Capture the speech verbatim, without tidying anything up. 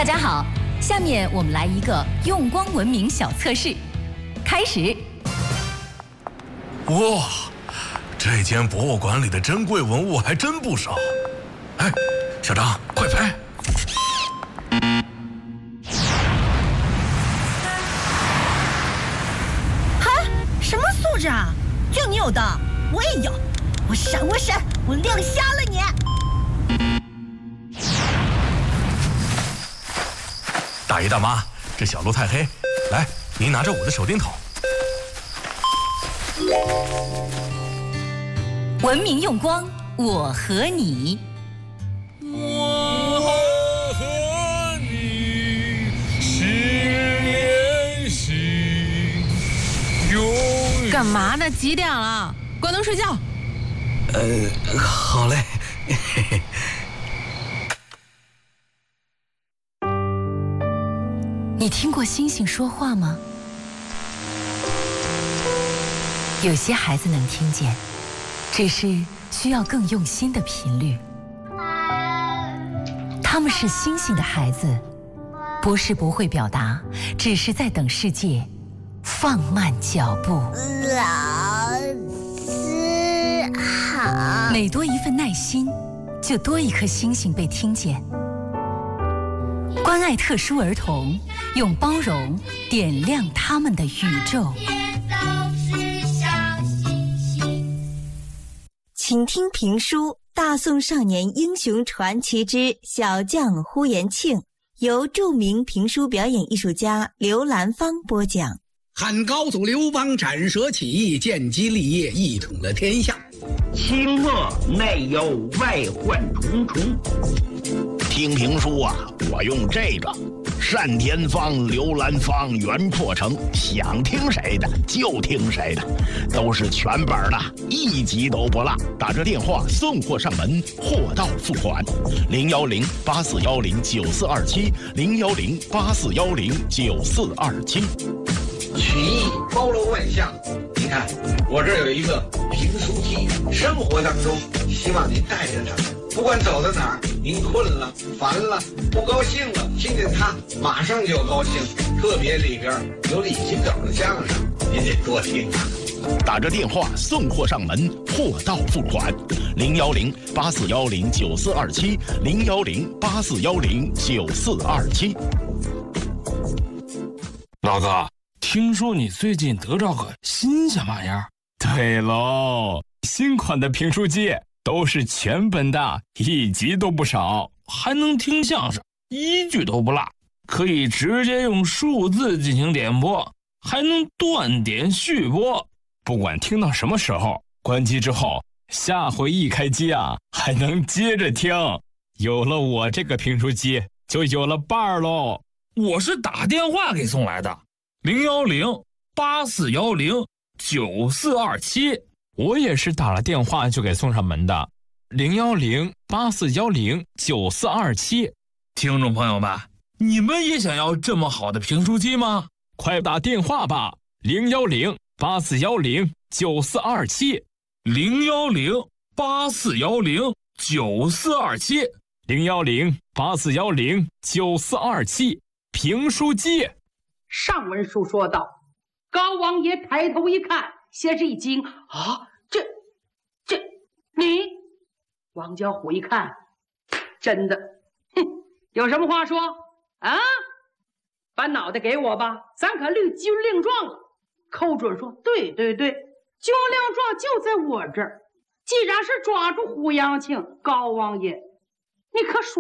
大家好，下面我们来一个用光文明小测试，开始。 哇，这间博物馆里的珍贵文物还真不少。哎，小张，快拍！ 嗨，什么素质啊？就你有的，我也有。我闪，我闪，我亮瞎了你！ 大爷大妈，这小路太黑，来，您拿着我的手电筒。 文明用光，我和你。 我和你心连心，永远。 干嘛呢？几点了？关灯睡觉。 呃，好嘞。嘿嘿。 你听过星星说话吗？有些孩子能听见，只是需要更用心的频率。他们是星星的孩子，不是不会表达，只是在等世界放慢脚步。 老师好。 每多一份耐心，就多一颗星星被听见。关爱特殊儿童，用包容点亮他们的宇宙。 请听评书《大宋少年英雄传奇之小将呼延庆》，由著名评书表演艺术家刘兰芳播讲。 汉高祖刘邦斩蛇起义，建基立业，一统了天下。 清末内忧外患重重。 听评书啊，我用这个单田芳、刘兰芳、袁阔成，想听谁的就听谁的，都是全本的，一集都不落。打这电话送货上门，货到付款。零幺零八四幺零九四二七，零幺零八四幺零九四二七。 曲艺包罗万象，你看我这儿有一个评书机，生活当中希望您带着它。不管走到哪儿，您困了、烦了、不高兴了，听见它马上就高兴。特别里边有李清照的相声，您得多听啊。 打着电话送货上门，货到付款。零幺零八四幺零九四二七，零幺零八四幺零九四二七。 老哥，听说你最近得着个新鲜玩意儿？ 对喽，新款的评书机。都是全本的，一集都不少， 还能听相声，一句都不落，可以直接用数字进行点播，还能断点续播， 不管听到什么时候，关机之后，下回一开机啊，还能接着听。有了我这个评书机，就有了伴儿喽。 我是打电话给送来的，零幺零八四幺零九四二七。 我也是打了电话就给送上门的，零幺零八四幺零九四二七。 听众朋友们，你们也想要这么好的评书机吗？ 快打电话吧，零幺零八四幺零九四二七， 零幺零八四幺零九四二七， 零幺零八四幺零九四二七。评书机。 上文书说道，高王爷抬头一看，先是一惊，啊，这这你？王小虎一看，真的，哼，有什么话说啊？把脑袋给我吧，咱可立军令状了。寇准说：“对对对，军令状就在我这儿。既然是抓住胡杨庆，高王爷，你可说。”